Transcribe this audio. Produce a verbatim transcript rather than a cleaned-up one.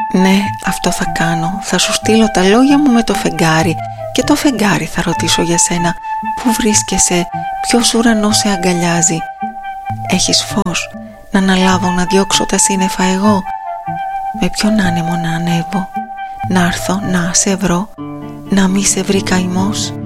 Ναι, αυτό θα κάνω. Θα σου στείλω τα λόγια μου με το φεγγάρι και το φεγγάρι θα ρωτήσω για σένα. Πού βρίσκεσαι, ποιος ουρανός σε αγκαλιάζει? Έχεις φως, να αναλάβω να διώξω τα σύννεφα εγώ? Με ποιον άνεμο να ανέβω, να έρθω να σε βρω, να μη σε βρει καημός?